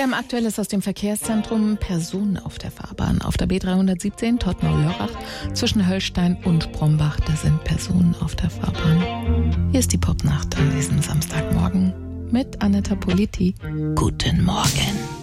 Aktuelles aus dem Verkehrszentrum. Personen auf der Fahrbahn. Auf der B317 Todtnau-Lörrach zwischen Höllstein und Brombach. Da sind Personen auf der Fahrbahn. Hier ist die Popnacht an diesem Samstagmorgen mit Aneta Politi. Guten Morgen.